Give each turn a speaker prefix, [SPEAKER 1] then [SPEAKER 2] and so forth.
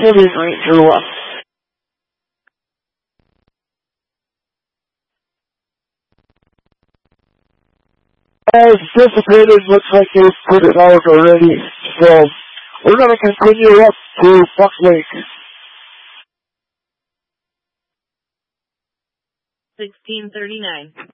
[SPEAKER 1] heavy rain to the west. As anticipated, looks like they've put it out already, so we're going to continue up to Buck Lake.
[SPEAKER 2] 1639.